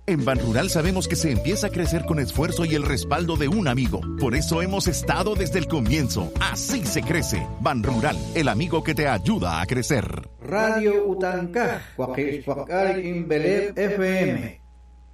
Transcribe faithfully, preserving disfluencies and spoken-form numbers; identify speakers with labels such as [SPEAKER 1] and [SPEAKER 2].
[SPEAKER 1] En Banrural sabemos que se empieza a crecer con esfuerzo y el respaldo de un amigo. Por eso hemos estado desde el comienzo. Así se crece. Banrural, el amigo que te ayuda a crecer.
[SPEAKER 2] Radio Utancaj, Huaquilhuacal Imbelep F M.